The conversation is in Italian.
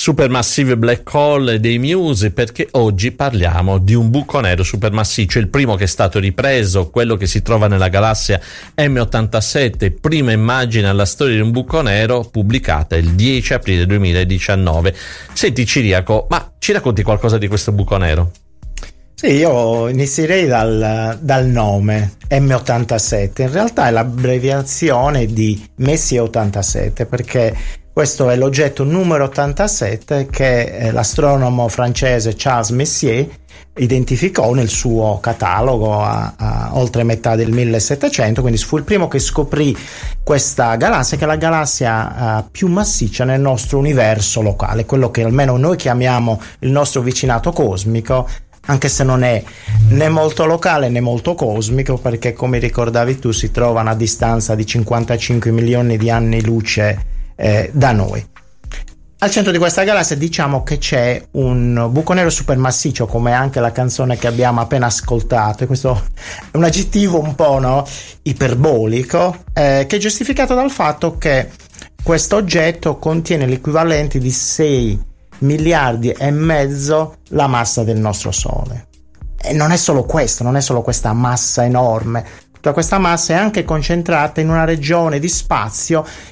Supermassive Black Hole dei Muse, perché oggi parliamo di un buco nero supermassiccio, il primo che è stato ripreso, quello che si trova nella galassia M87, prima immagine alla storia di un buco nero pubblicata il 10 aprile 2019. Senti Ciriaco, ma ci racconti qualcosa di questo buco nero? Sì, io inizierei dal nome M87. In realtà è l'abbreviazione di Messier 87, perché questo è l'oggetto numero 87 che l'astronomo francese Charles Messier identificò nel suo catalogo a oltre metà del 1700, quindi fu il primo che scoprì questa galassia, che è la galassia più massiccia nel nostro universo locale, quello che almeno noi chiamiamo il nostro vicinato cosmico, anche se non è né molto locale né molto cosmico, perché come ricordavi tu si trova a una distanza di 55 milioni di anni luce da noi. Al centro di questa galassia diciamo che c'è un buco nero supermassiccio, come anche la canzone che abbiamo appena ascoltato, e questo è un aggettivo un po' iperbolico, che è giustificato dal fatto che questo oggetto contiene l'equivalente di 6 miliardi e mezzo la massa del nostro Sole. E non è solo questo, non è solo questa massa enorme. Tutta questa massa è anche concentrata in una regione di spazio